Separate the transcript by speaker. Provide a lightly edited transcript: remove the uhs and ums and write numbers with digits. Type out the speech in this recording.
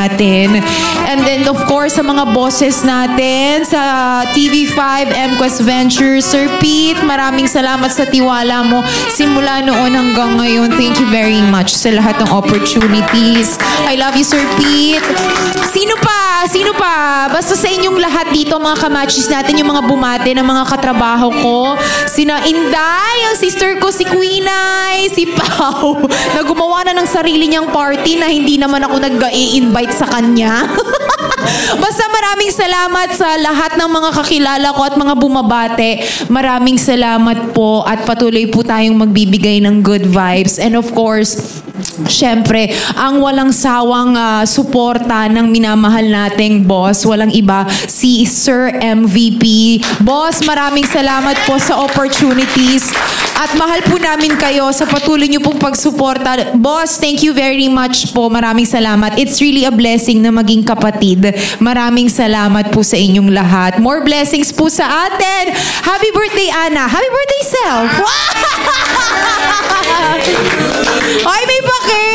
Speaker 1: natin. And then of course, sa mga bosses natin, sa TV5, MQuest Ventures, Sir Pete, maraming salamat sa tiwala mo. Simula noon hanggang ngayon, thank you very much sa lahat ng opportunities. I love you, Sir Pete. Sino pa? Sino pa? Basta sa inyong lahat dito, mga kamachis natin, yung mga bumate ng mga katrabaho ko. Sina Inday, ang sister ko, si Queenay, si Pao, na gumawa na ng sarili niyang party na hindi naman ako nag-i-invite sa kanya. Basta maraming salamat sa lahat ng mga kakilala ko at mga bumabate. Maraming salamat po at patuloy po tayong magbibigay ng good vibes. And of course, syempre, ang walang sawang suporta ng minamahal nating boss, walang iba, si Sir MVP. Boss, maraming salamat po sa opportunities at mahal po namin kayo sa patuloy niyo pong pagsuporta. Boss, thank you very much po. Maraming salamat. It's really a blessing na maging kapatid. Maraming salamat po sa inyong lahat. More blessings po sa atin. Happy birthday, Ana. Happy birthday, self. Wow!